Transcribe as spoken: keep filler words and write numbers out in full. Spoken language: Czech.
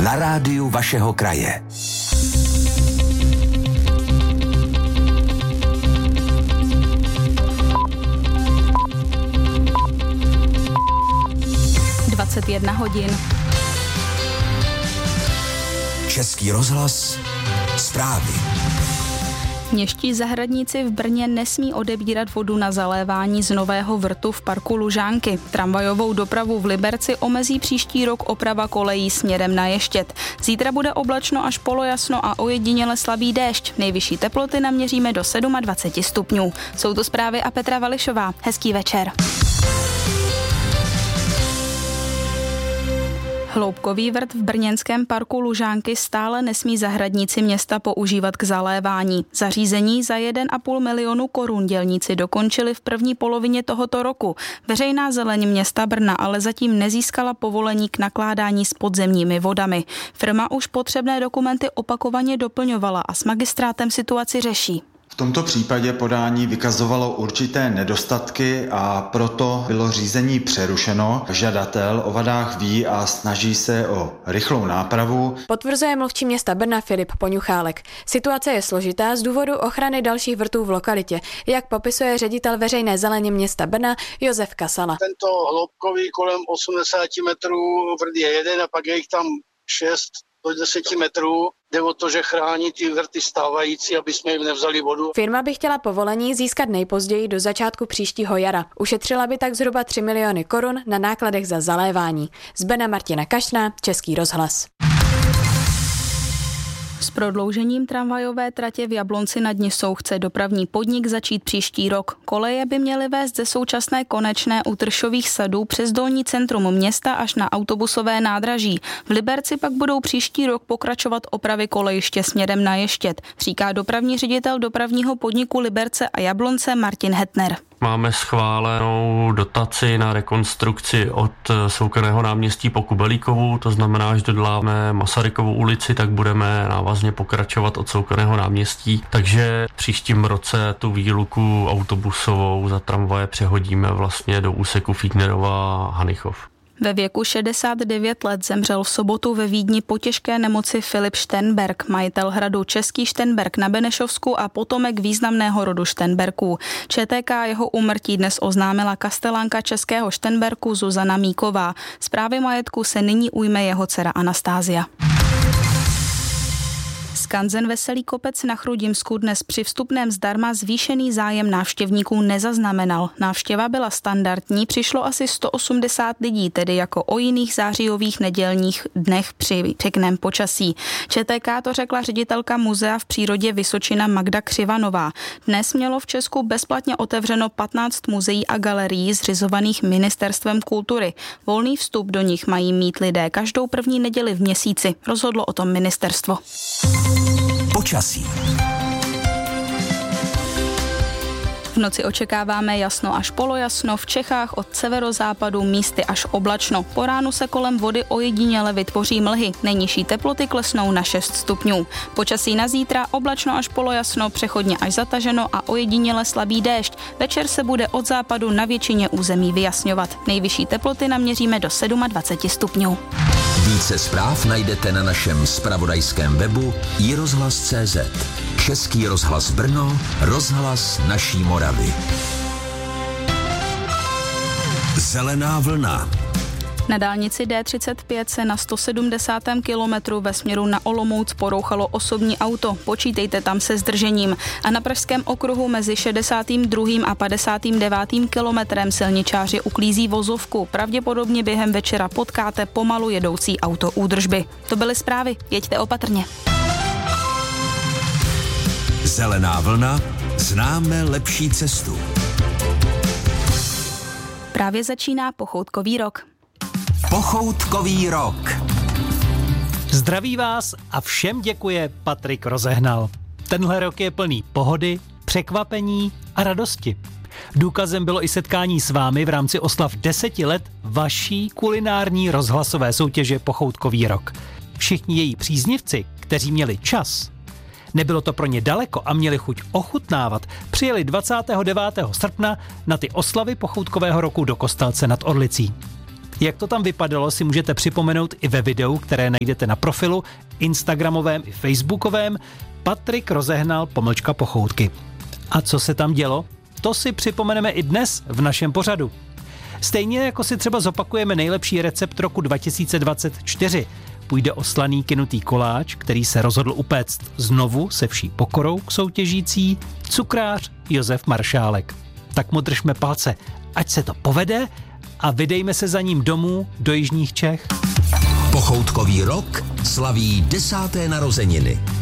na rádiu vašeho kraje. dvacet jedna hodin. Český rozhlas, zprávy. Městští zahradníci v Brně nesmí odebírat vodu na zalévání z nového vrtu v parku Lužánky. Tramvajovou dopravu v Liberci omezí příští rok oprava kolejí směrem na Ještěd. Zítra bude oblačno až polojasno a ojediněle slabý déšť. Nejvyšší teploty naměříme do dvacet sedm stupňů. Jsou to zprávy a Petra Vališová. Hezký večer. Hloubkový vrt v brněnském parku Lužánky stále nesmí zahradníci města používat k zalévání. Zařízení za jeden a půl milionu korun dělníci dokončili v první polovině tohoto roku. Veřejná zeleň města Brna ale zatím nezískala povolení k nakládání s podzemními vodami. Firma už potřebné dokumenty opakovaně doplňovala a s magistrátem situaci řeší. V tomto případě podání vykazovalo určité nedostatky a proto bylo řízení přerušeno. Žadatel o vadách ví a snaží se o rychlou nápravu. Potvrzuje mluvčí města Brna Filip Poňuchálek. Situace je složitá z důvodu ochrany dalších vrtů v lokalitě, jak popisuje ředitel veřejné zeleně města Brna Josef Kasala. Tento hloubkový kolem osmdesát metrů vrt je jeden a pak je jich tam šest do deseti metrů. Jde o to, že chrání ty vrty stávající, aby jsme jim nevzali vodu. Firma by chtěla povolení získat nejpozději do začátku příštího jara. Ušetřila by tak zhruba tři miliony korun na nákladech za zalévání. Z Brna Martina Kašná, Český rozhlas. S prodloužením tramvajové tratě v Jablonci nad Nisou chce dopravní podnik začít příští rok. Koleje by měly vést ze současné Konečné u Tršových sadů přes dolní centrum města až na autobusové nádraží. V Liberci pak budou příští rok pokračovat opravy kolejiště směrem na Ještěd, říká dopravní ředitel dopravního podniku Liberce a Jablonce Martin Hetner. Máme schválenou dotaci na rekonstrukci od Soukromého náměstí po Kubelíkovu, to znamená, až doděláme Masarykovu ulici, tak budeme návazně pokračovat od Soukromého náměstí. Takže příštím roce tu výluku autobusovou za tramvaje přehodíme vlastně do úseku Fiednerova Hanichov. Ve věku šedesát devět let zemřel v sobotu ve Vídni po těžké nemoci Filip Šternberg, majitel hradu Český Šternberg na Benešovsku a potomek významného rodu Šternberků. ČTK jeho úmrtí dnes oznámila kastelánka Českého Šternberku Zuzana Míková. Správy majetku se nyní ujme jeho dcera Anastázia. Skanzen Veselý kopec na Chrudimsku dnes při vstupném zdarma zvýšený zájem návštěvníků nezaznamenal. Návštěva byla standardní, přišlo asi sto osmdesát lidí, tedy jako o jiných zářijových nedělních dnech při pěkném počasí. ČTK to řekla ředitelka muzea v přírodě Vysočina Magda Křivanová. Dnes mělo v Česku bezplatně otevřeno patnáct muzeí a galerií zřizovaných Ministerstvem kultury. Volný vstup do nich mají mít lidé každou první neděli v měsíci, rozhodlo o tom ministerstvo. Počasí. V noci očekáváme jasno až polojasno, v Čechách od severozápadu místy až oblačno. Po ránu se kolem vody ojediněle vytvoří mlhy, nejnižší teploty klesnou na šest stupňů. Počasí na zítra oblačno až polojasno, přechodně až zataženo a ojediněle slabý déšť. Večer se bude od západu na většině území vyjasňovat. Nejvyšší teploty naměříme do dvacet sedm stupňů. Více zpráv najdete na našem zpravodajském webu i rozhlas tečka cé zet. Český rozhlas Brno, rozhlas naší Moravy. Zelená vlna. Na dálnici D třicet pět se na sto sedmdesátém kilometru ve směru na Olomouc porouchalo osobní auto. Počítejte tam se zdržením. A na pražském okruhu mezi šedesátým druhým a padesátým devátým kilometrem silničáři uklízí vozovku. Pravděpodobně během večera potkáte pomalu jedoucí auto údržby. To byly zprávy. Jeďte opatrně. Zelená vlna. Známe lepší cestu. Právě začíná pochoutkový rok. Pochoutkový rok. Zdraví vás a všem děkuje Patrik Rozehnal. Tenhle rok je plný pohody, překvapení a radosti. Důkazem bylo i setkání s vámi v rámci oslav deseti let vaší kulinární rozhlasové soutěže Pochoutkový rok. Všichni její příznivci, kteří měli čas, nebylo to pro ně daleko a měli chuť ochutnávat, přijeli dvacátého devátého srpna na ty oslavy Pochoutkového roku do Kostelce nad Orlicí. Jak to tam vypadalo, si můžete připomenout i ve videu, které najdete na profilu instagramovém i facebookovém Patrik Rozehnal pomlčka Pochoutky. A co se tam dělo? To si připomeneme i dnes v našem pořadu. Stejně jako si třeba zopakujeme nejlepší recept roku dva tisíce dvacet čtyři. Půjde o slaný kynutý koláč, který se rozhodl upéct znovu se vší pokorou k soutěžící cukrář Josef Maršálek. Tak mu držme palce, ať se to povede a vydejme se za ním domů do jižních Čech. Pochoutkový rok slaví desáté narozeniny.